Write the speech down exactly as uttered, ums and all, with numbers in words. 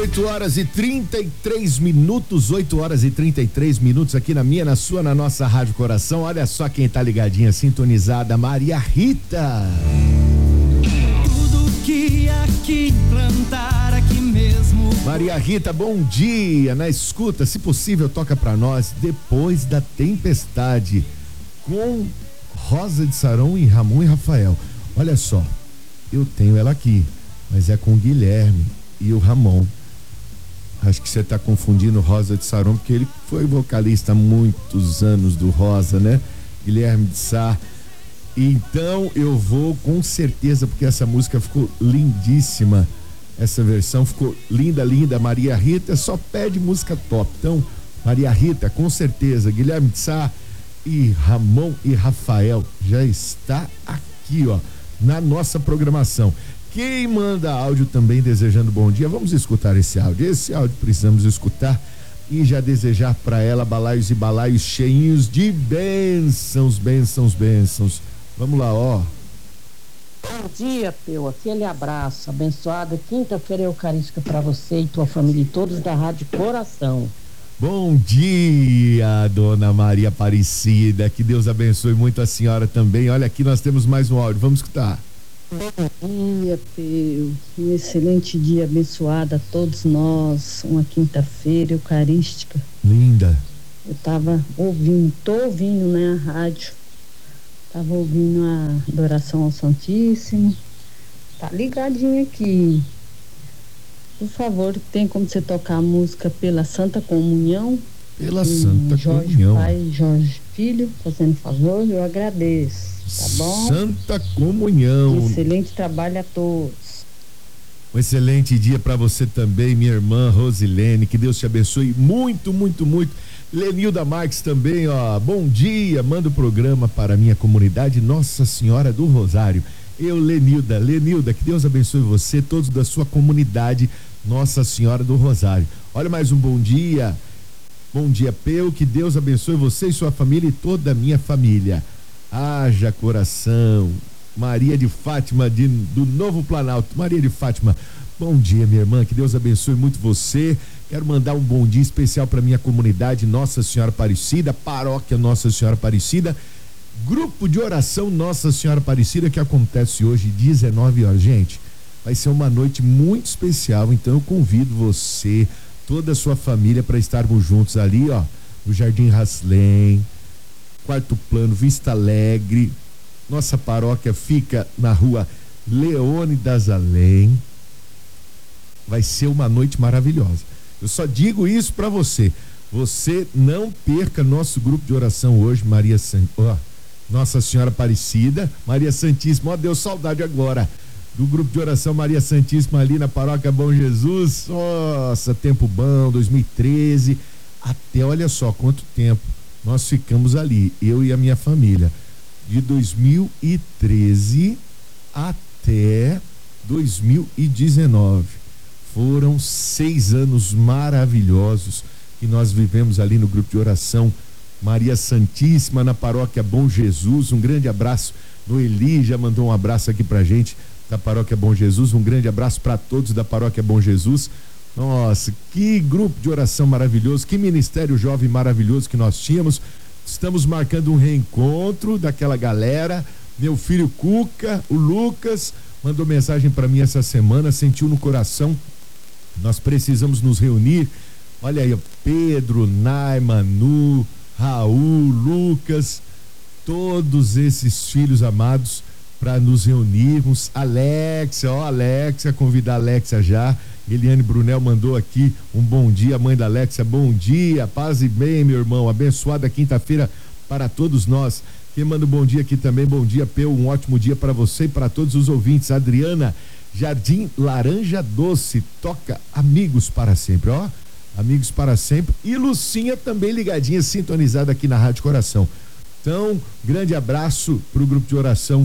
oito horas e trinta e três minutos, oito horas e trinta e três minutos aqui na minha, na sua, na nossa Rádio Coração. Olha só quem tá ligadinha, sintonizada, Maria Rita. Tudo que aqui plantar aqui mesmo. Maria Rita, bom dia. Na escuta, se possível, toca pra nós Depois da Tempestade, com Rosa de Saron e Ramon e Rafael. Olha só, eu tenho ela aqui, mas é com o Guilherme e o Ramon. Acho que você está confundindo Rosa de Saron, porque ele foi vocalista há muitos anos do Rosa, né? Guilherme de Sá. Então eu vou com certeza, porque essa música ficou lindíssima. Essa versão ficou linda, linda. Maria Rita só pede música top. Então, Maria Rita, com certeza, Guilherme de Sá e Ramon e Rafael já está aqui, ó, na nossa programação. Quem manda áudio também desejando bom dia, vamos escutar esse áudio. Esse áudio precisamos escutar e já desejar para ela balaios e balaios cheinhos de bênçãos, bênçãos, bênçãos. Vamos lá, ó. Bom dia, Peu. Aquele abraço, abençoada quinta-feira eucarística para você e tua família e todos da Rádio Coração. Bom dia, dona Maria Aparecida. Que Deus abençoe muito a senhora também. Olha, aqui nós temos mais um áudio. Vamos escutar. Bom dia, Peu. Um excelente dia abençoado a todos nós. Uma quinta-feira eucarística. Linda. Eu tava ouvindo, tô ouvindo, né, a rádio. Tava ouvindo a adoração ao Santíssimo. Tá ligadinho aqui. Por favor, tem como você tocar a música Pela Santa Comunhão? Pela Santa Jorge Comunhão. Pai, Jorge Filho, fazendo favor, eu agradeço. Tá bom? Santa Comunhão. Um excelente trabalho a todos. Um excelente dia para você também, minha irmã Rosilene. Que Deus te abençoe muito, muito, muito. Lenilda Marques também, ó. Bom dia, manda o programa para a minha comunidade Nossa Senhora do Rosário. Eu, Lenilda, Lenilda, que Deus abençoe você, todos da sua comunidade Nossa Senhora do Rosário. Olha mais um bom dia. Bom dia, Peu, que Deus abençoe você e sua família e toda a minha família. Haja coração. Maria de Fátima, de, do Novo Planalto. Maria de Fátima, bom dia, minha irmã, que Deus abençoe muito você. Quero mandar um bom dia especial para minha comunidade Nossa Senhora Aparecida, paróquia Nossa Senhora Aparecida, grupo de oração Nossa Senhora Aparecida, que acontece hoje dezenove horas. Gente, vai ser uma noite muito especial, então eu convido você, toda a sua família, para estarmos juntos ali, ó, no Jardim Haslem, quarto plano, Vista Alegre. Nossa paróquia fica na rua Leônidas Além. Vai ser uma noite maravilhosa. Eu só digo isso para você. Você não perca nosso grupo de oração hoje, Maria San... oh, Nossa Senhora Aparecida, Maria Santíssima. Ó, deu saudade agora do grupo de oração Maria Santíssima ali na paróquia Bom Jesus. Nossa, tempo bom, dois mil e treze. Até, olha só quanto tempo nós ficamos ali, eu e a minha família. De dois mil e treze até dois mil e dezenove. Foram seis anos maravilhosos que nós vivemos ali no grupo de oração Maria Santíssima, na paróquia Bom Jesus. Um grande abraço. Noeli já mandou um abraço aqui pra gente da paróquia Bom Jesus. Um grande abraço para todos da paróquia Bom Jesus. Nossa, que grupo de oração maravilhoso, que ministério jovem maravilhoso que nós tínhamos. Estamos marcando um reencontro daquela galera. Meu filho Cuca, o Lucas, mandou mensagem para mim essa semana, sentiu no coração, nós precisamos nos reunir. Olha aí, Pedro, Nai, Manu, Raul, Lucas, todos esses filhos amados, para nos reunirmos. Alexia, ó, Alexia, convidar a Alexia já. Eliane Brunel mandou aqui um bom dia, mãe da Alexia, bom dia, paz e bem, meu irmão, abençoada quinta-feira para todos nós. Quem manda um bom dia aqui também, bom dia, Peu, um ótimo dia para você e para todos os ouvintes. Adriana, Jardim Laranja Doce, toca Amigos para Sempre, ó, Amigos para Sempre. E Lucinha também ligadinha, sintonizada aqui na Rádio Coração. Então, grande abraço pro grupo de oração